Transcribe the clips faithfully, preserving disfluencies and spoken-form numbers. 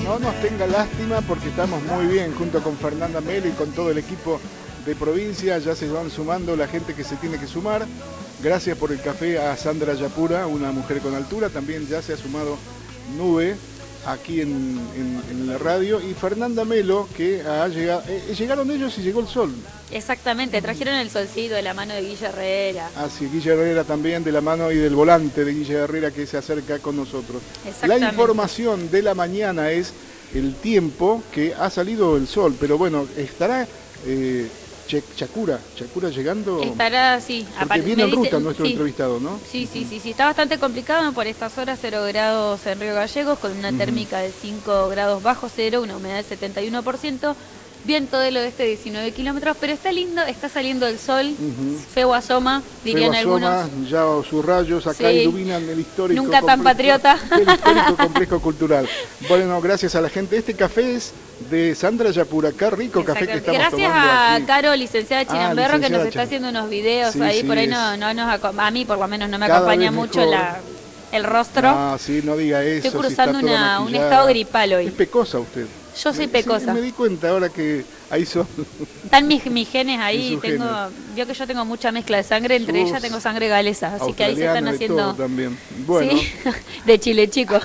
no nos tenga lástima porque estamos muy bien junto con Fernanda Melo y con todo el equipo de provincia. Ya se van sumando la gente que se tiene que sumar. Gracias por el café a Sandra Yapura, una mujer con altura. También ya se ha sumado Nube aquí en, en, en la radio. Y Fernanda Melo, que ha llegado. Eh, llegaron ellos y llegó el sol. Exactamente, trajeron el solcito de la mano de Guille Herrera. Ah, sí, Guille Herrera también de la mano y del volante de Guille Herrera que se acerca con nosotros. La información de la mañana es el tiempo que ha salido el sol, pero bueno, estará eh, Chacura, Chacura llegando. Estará, sí. Porque viene en ruta dice, nuestro sí, entrevistado, ¿no? Sí, sí, sí, sí, está bastante complicado por estas horas, cero grados en Río Gallegos, con una uh-huh. térmica de cinco grados bajo cero, una humedad del setenta y uno por ciento. Viento del oeste diecinueve kilómetros, pero está lindo, está saliendo el sol, uh-huh. feo asoma, dirían feo asoma, algunos. Ya sus rayos acá sí. iluminan el histórico Nunca tan patriota. El histórico complejo cultural. Bueno, gracias a la gente. Este café es de Sandra Yapura, qué rico café que estamos gracias tomando a aquí. Caro, licenciada Chinamberro, ah, que nos está haciendo unos videos sí, ahí, sí, por ahí es... no, no nos, a mí por lo menos no me Cada acompaña mucho la, el rostro. Ah, sí, no diga eso. Estoy cruzando si una, un estado gripal hoy. Es pecosa usted. Yo soy pecosa. Sí, me di cuenta ahora que ahí son. Están mis, mis genes ahí, tengo, genes. Vio que yo tengo mucha mezcla de sangre, entre Sus ellas tengo sangre galesa, así que ahí se están haciendo. También. Bueno. ¿Sí? De Chile chico.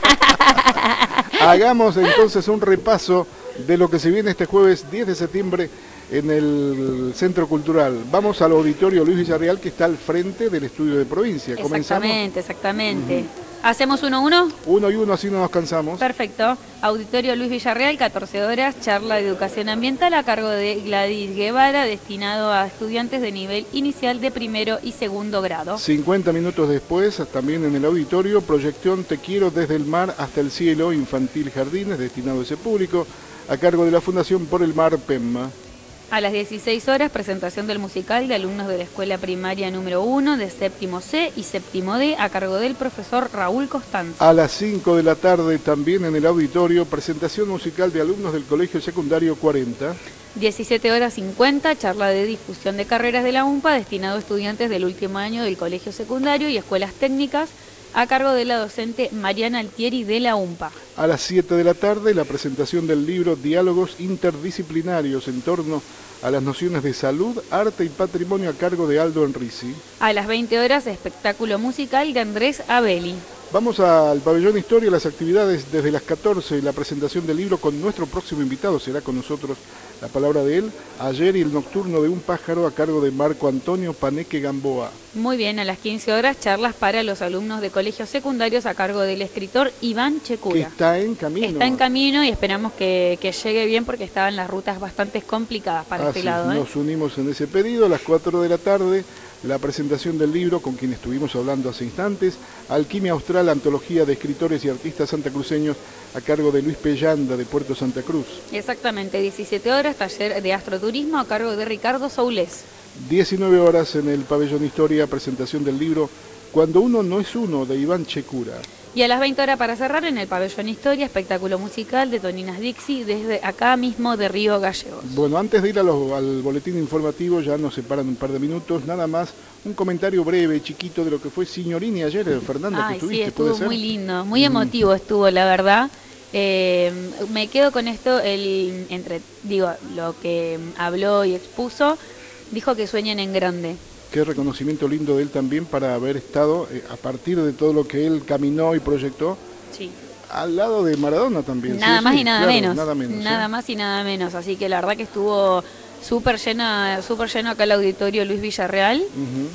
Hagamos entonces un repaso de lo que se viene este jueves diez de septiembre en el Centro Cultural. Vamos al auditorio Luis Villarreal, que está al frente del estudio de provincia. ¿Comenzamos? Exactamente, exactamente. Uh-huh. ¿Hacemos uno a uno? Uno y uno, así no nos cansamos. Perfecto. Auditorio Luis Villarreal, catorce horas, charla de educación ambiental a cargo de Gladys Guevara, destinado a estudiantes de nivel inicial de primero y segundo grado. cincuenta minutos después, también en el auditorio, proyección Te quiero desde el mar hasta el cielo, infantil jardines, destinado a ese público, a cargo de la Fundación Por el Mar, PEMMA. A las dieciséis horas, presentación del musical de alumnos de la escuela primaria número uno de séptimo C y séptimo D a cargo del profesor Raúl Costanza. A las cinco de la tarde, también en el auditorio, presentación musical de alumnos del Colegio Secundario cuarenta. diecisiete horas cincuenta, charla de difusión de carreras de la UMPA destinado a estudiantes del último año del Colegio Secundario y escuelas técnicas a cargo de la docente Mariana Altieri de la UMPA. A las siete de la tarde, la presentación del libro Diálogos Interdisciplinarios en torno a las nociones de salud, arte y patrimonio a cargo de Aldo Enrisi. A las veinte horas, espectáculo musical de Andrés Abeli. Vamos al pabellón Historia, las actividades desde las catorce, la presentación del libro con nuestro próximo invitado, será con nosotros la palabra de él, ayer y el nocturno de un pájaro a cargo de Marco Antonio Paneque Gamboa. Muy bien, a las quince horas, charlas para los alumnos de colegios secundarios a cargo del escritor Iván Checura. Que está en camino. Está en camino y esperamos que, que llegue bien porque estaban las rutas bastante complicadas para ah, este sí, lado. ¿eh? Nos unimos en ese pedido, a las cuatro de la tarde, la presentación del libro con quien estuvimos hablando hace instantes, Alquimia Austral, antología de escritores y artistas santacruceños a cargo de Luis Pellanda de Puerto Santa Cruz. Exactamente, diecisiete horas, taller de astroturismo a cargo de Ricardo Soulés. diecinueve horas en el pabellón Historia, presentación del libro Cuando uno no es uno de Iván Checura. Y a las veinte horas para cerrar en el pabellón Historia, espectáculo musical de Toninas Dixie desde acá mismo de Río Gallegos. Bueno, antes de ir a los, al boletín informativo, ya nos separan un par de minutos, nada más un comentario breve, chiquito de lo que fue Signorini ayer, Fernanda, Ay, que tuviste, sí, estuvo ¿puede ser? muy lindo, muy emotivo mm. estuvo, la verdad. Eh, me quedo con esto, el, entre, digo, lo que habló y expuso, dijo que sueñen en grande. Qué reconocimiento lindo de él también para haber estado, eh, a partir de todo lo que él caminó y proyectó, sí. al lado de Maradona también. Nada ¿sí? más sí, y nada claro, menos. Nada, menos, nada ¿eh? más y nada menos. Así que la verdad que estuvo súper lleno, súper lleno acá el auditorio Luis Villarreal. Uh-huh.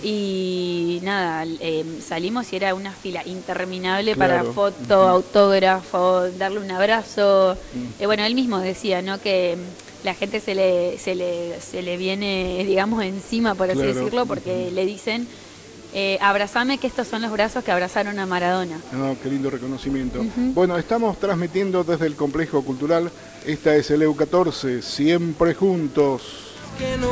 Y nada, eh, salimos y era una fila interminable claro. para foto, uh-huh. autógrafo, darle un abrazo. Uh-huh. Eh, bueno, él mismo decía, ¿no? Que la gente se le, se le, se le viene, digamos, encima, por así claro. decirlo, porque uh-huh. le dicen, eh, abrazame, que estos son los brazos que abrazaron a Maradona. Oh, qué lindo reconocimiento. Uh-huh. Bueno, estamos transmitiendo desde el Complejo Cultural, esta es el E U catorce, siempre juntos.